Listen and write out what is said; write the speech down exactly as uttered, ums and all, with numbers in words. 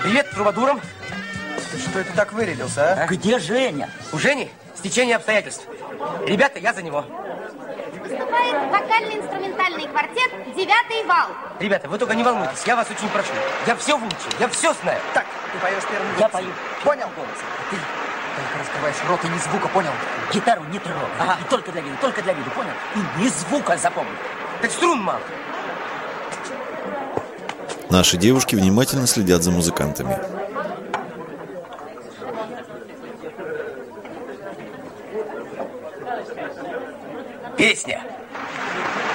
Привет, трубадурам. Ты что это так вырядился, а? Где Женя? У Жени стечение обстоятельств. Ребята, я за него. Выступает вокально-инструментальный квартет «Девятый вал». Ребята, вы только не волнуйтесь, я вас очень прошу. Я все выучил, я все знаю. Так, ты поешь первым Я голосом. пою. Понял голос? Ты Только раскрываешь рот и ни звука, понял? гитару не трогай. Ага. И только для виду, только для виду, понял? И ни звука запомни. Так струн мало. Наши девушки внимательно следят за музыкантами. Песня.